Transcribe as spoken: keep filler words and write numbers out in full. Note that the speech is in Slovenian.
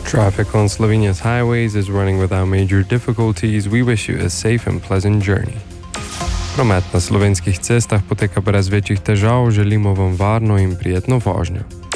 Traffic on Slovenia's highways is running without major difficulties. We wish you a safe and pleasant journey. Promet na slovenskih cestah poteka brez večjih težav, želimo vam varno in prijetno vožnjo.